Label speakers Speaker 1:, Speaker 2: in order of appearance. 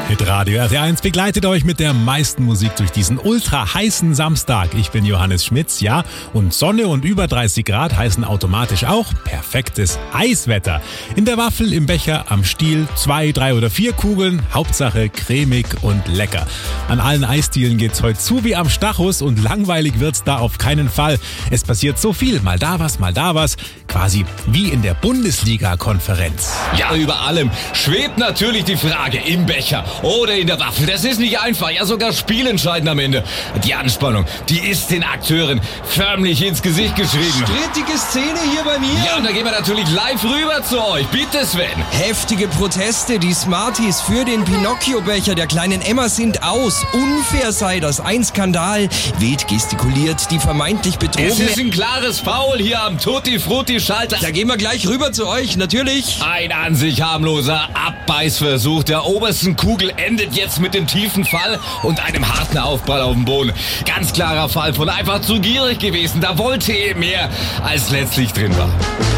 Speaker 1: Mit Radio RT1 begleitet euch mit der meisten Musik durch diesen ultra heißen Samstag. Ich bin Johannes Schmitz, ja, und Sonne und über 30 Grad heißen automatisch auch perfektes Eiswetter. In der Waffel, im Becher, am Stiel, 2, 3 oder 4 Kugeln, Hauptsache cremig und lecker. An allen Eisdielen geht's heute zu wie am Stachus und langweilig wird's da auf keinen Fall. Es passiert so viel, mal da was, quasi wie in der Bundesliga-Konferenz.
Speaker 2: Ja, über allem schwebt natürlich die Frage, im Becher oder in der Waffel. Das ist nicht einfach, ja sogar spielentscheidend am Ende. Die Anspannung, die ist den Akteuren förmlich ins Gesicht geschrieben.
Speaker 3: Strittige Szene hier bei mir.
Speaker 2: Ja, und da gehen wir natürlich live rüber zu euch. Bitte, Sven.
Speaker 3: Heftige Proteste, die Smarties für den Pinocchio-Becher der kleinen Emma sind aus. Unfair sei das, ein Skandal. Wild gestikuliert die vermeintlich
Speaker 2: Es
Speaker 3: Betrogene.
Speaker 2: ist ein klares Foul hier am Tutti-Frutti-Schalter.
Speaker 3: Da gehen wir gleich rüber zu euch, natürlich.
Speaker 2: Ein an sich harmloser Abbeißversuch der obersten Kugel endet jetzt mit dem tiefen Fall und einem harten Aufprall auf dem Boden. Ganz klarer Fall von einfach zu gierig gewesen. Da wollte er mehr, als letztlich drin war.